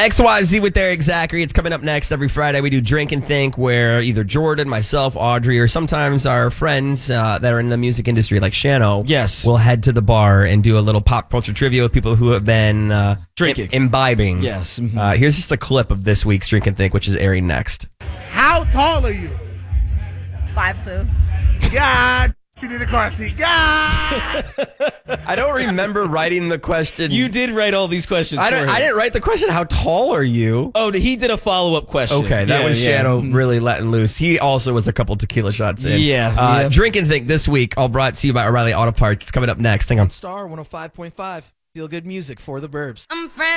XYZ with Eric Zachary. It's coming up next every Friday. We do Drink and Think, where either Jordan, myself, Audrey, or sometimes our friends that are in the music industry, like Shano, Yes. will head to the bar and do a little pop culture trivia with people who have been Drinking. imbibing. Yes. Here's just a clip of this week's Drink and Think, which is airing next. How tall are you? 5'2". God, she need a car seat. God. I don't remember writing the question. You did write all these questions. I for him. didn't write the question. How tall are you? Oh, he did a follow-up question. Okay, that was Shano really letting loose. He also was a couple tequila shots in. Yeah. Drink and Think this week, all brought to you by O'Reilly Auto Parts. It's coming up next. Hang on. Star 105.5. Feel good music for the Burbs. I'm friends.